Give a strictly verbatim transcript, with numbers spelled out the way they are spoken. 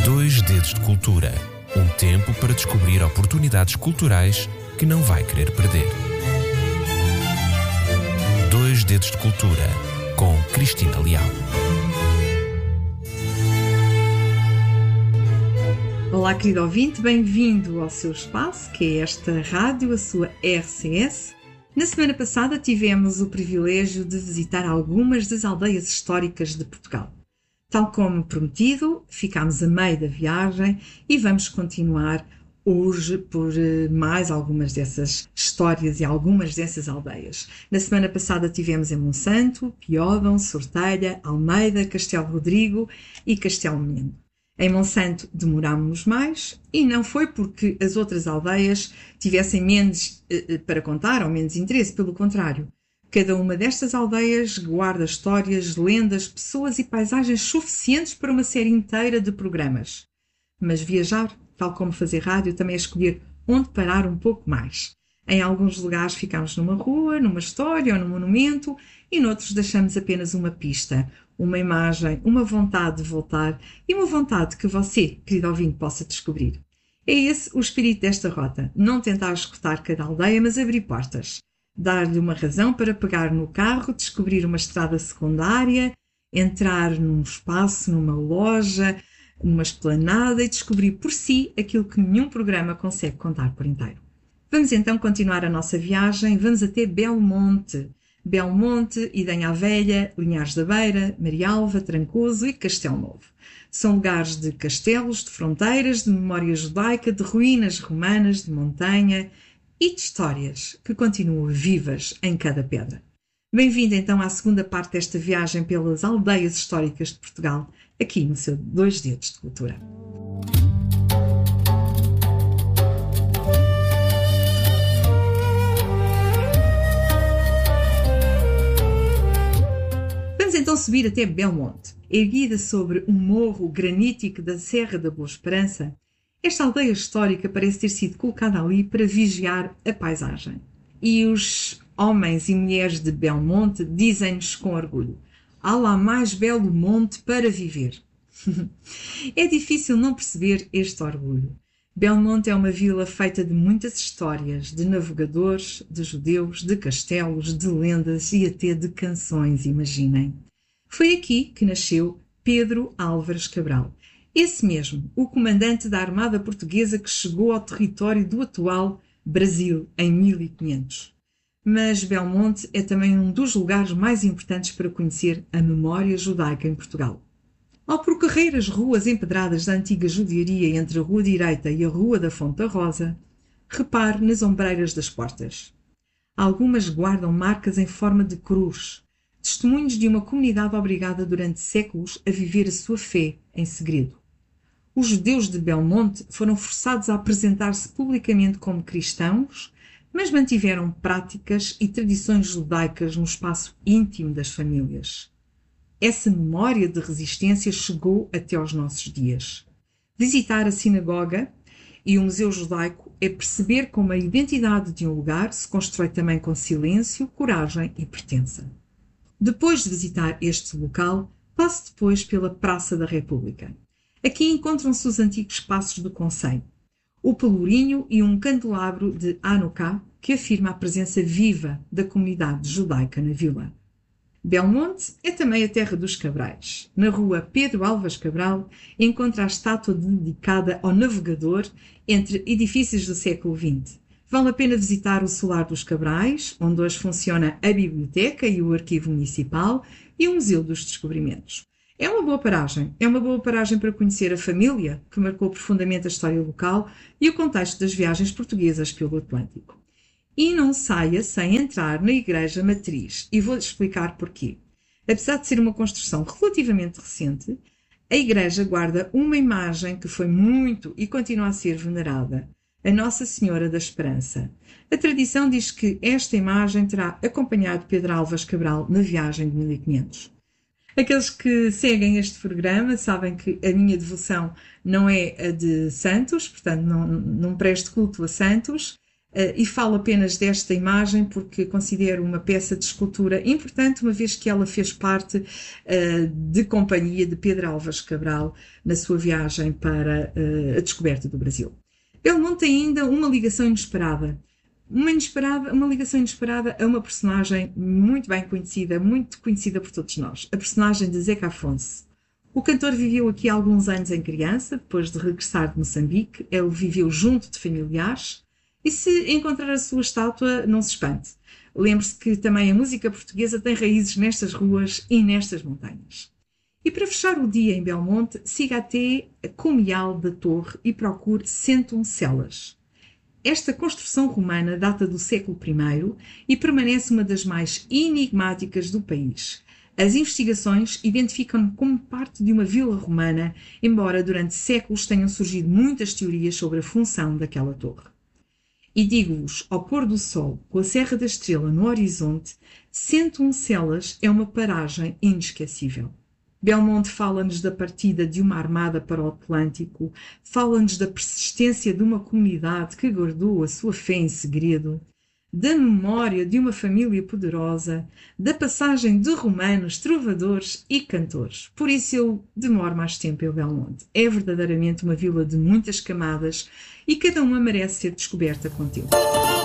Dois Dedos de Cultura. Um tempo para descobrir oportunidades culturais que não vai querer perder. Dois Dedos de Cultura, com Cristina Leal. Olá, querido ouvinte, bem-vindo ao seu espaço, que é esta rádio, a sua R C S. Na semana passada tivemos o privilégio de visitar algumas das aldeias históricas de Portugal. Tal como prometido, ficámos a meio da viagem e vamos continuar hoje por mais algumas dessas histórias e algumas dessas aldeias. Na semana passada tivemos em Monsanto, Piódão, Sortelha, Almeida, Castelo Rodrigo e Castelo Menino. Em Monsanto demorámos mais e não foi porque as outras aldeias tivessem menos eh, para contar ou menos interesse, pelo contrário. Cada uma destas aldeias guarda histórias, lendas, pessoas e paisagens suficientes para uma série inteira de programas. Mas viajar, tal como fazer rádio, também é escolher onde parar um pouco mais. Em alguns lugares ficamos numa rua, numa história ou num monumento e noutros deixamos apenas uma pista, uma imagem, uma vontade de voltar e uma vontade que você, querido ouvinte, possa descobrir. É esse o espírito desta rota, não tentar escutar cada aldeia, mas abrir portas. Dar-lhe uma razão para pegar no carro, descobrir uma estrada secundária, entrar num espaço, numa loja, numa esplanada e descobrir por si aquilo que nenhum programa consegue contar por inteiro. Vamos então continuar a nossa viagem, vamos até Belmonte. Belmonte, Idenha Velha, Linhares da Beira, Marialva, Trancoso e Castelo Novo. São lugares de castelos, de fronteiras, de memória judaica, de ruínas romanas, de montanha e de histórias que continuam vivas em cada pedra. Bem-vindo então à segunda parte desta viagem pelas aldeias históricas de Portugal, aqui no seu Dois Dedos de Cultura. Vamos então subir até Belmonte. Erguida sobre um morro granítico da Serra da Boa Esperança, esta aldeia histórica parece ter sido colocada ali para vigiar a paisagem. E os homens e mulheres de Belmonte dizem-nos com orgulho: há lá mais belo monte para viver. É difícil não perceber este orgulho. Belmonte é uma vila feita de muitas histórias, de navegadores, de judeus, de castelos, de lendas e até de canções, imaginem. Foi aqui que nasceu Pedro Álvares Cabral. Esse mesmo, o comandante da Armada Portuguesa que chegou ao território do atual Brasil em mil e quinhentos. Mas Belmonte é também um dos lugares mais importantes para conhecer a memória judaica em Portugal. Ao percorrer as ruas empedradas da antiga judiaria entre a Rua Direita e a Rua da Fonte da Rosa, repare nas ombreiras das portas. Algumas guardam marcas em forma de cruz, testemunhos de uma comunidade obrigada durante séculos a viver a sua fé em segredo. Os judeus de Belmonte foram forçados a apresentar-se publicamente como cristãos, mas mantiveram práticas e tradições judaicas no espaço íntimo das famílias. Essa memória de resistência chegou até aos nossos dias. Visitar a sinagoga e o Museu Judaico é perceber como a identidade de um lugar se constrói também com silêncio, coragem e pertença. Depois de visitar este local, passe depois pela Praça da República. Aqui encontram-se os antigos passos do Conselho, o pelourinho e um candelabro de Hanukkah que afirma a presença viva da comunidade judaica na vila. Belmonte é também a terra dos Cabrais. Na rua Pedro Álvares Cabral encontra a estátua dedicada ao navegador entre edifícios do século vinte. Vale a pena visitar o Solar dos Cabrais, onde hoje funciona a biblioteca e o arquivo municipal e o Museu dos Descobrimentos. É uma boa paragem. É uma boa paragem para conhecer a família que marcou profundamente a história local e o contexto das viagens portuguesas pelo Atlântico. E não saia sem entrar na Igreja Matriz. E vou-lhe explicar porquê. Apesar de ser uma construção relativamente recente, a igreja guarda uma imagem que foi muito e continua a ser venerada, a Nossa Senhora da Esperança. A tradição diz que esta imagem terá acompanhado Pedro Álvares Cabral na viagem de mil e quinhentos. Aqueles que seguem este programa sabem que a minha devoção não é a de santos, portanto não, não presto culto a santos, e falo apenas desta imagem porque considero uma peça de escultura importante, uma vez que ela fez parte uh, de companhia de Pedro Álvares Cabral na sua viagem para uh, a descoberta do Brasil. Belmonte tem ainda uma ligação inesperada. Uma, inesperada, uma ligação inesperada a uma personagem muito bem conhecida, muito conhecida por todos nós, a personagem de Zeca Afonso. O cantor viveu aqui alguns anos em criança, depois de regressar de Moçambique. Ele viveu junto de familiares e, se encontrar a sua estátua, não se espante. Lembre-se que também a música portuguesa tem raízes nestas ruas e nestas montanhas. E para fechar o dia em Belmonte, siga até a Cumial da Torre e procure Centoncelas. Esta construção romana data do século primeiro e permanece uma das mais enigmáticas do país. As investigações identificam-no como parte de uma vila romana, embora durante séculos tenham surgido muitas teorias sobre a função daquela torre. E digo-vos, ao pôr do sol, com a Serra da Estrela no horizonte, Centoncelas é uma paragem inesquecível. Belmonte fala-nos da partida de uma armada para o Atlântico, fala-nos da persistência de uma comunidade que guardou a sua fé em segredo, da memória de uma família poderosa, da passagem de romanos, trovadores e cantores. Por isso eu demoro mais tempo em Belmonte. É verdadeiramente uma vila de muitas camadas e cada uma merece ser descoberta com tempo.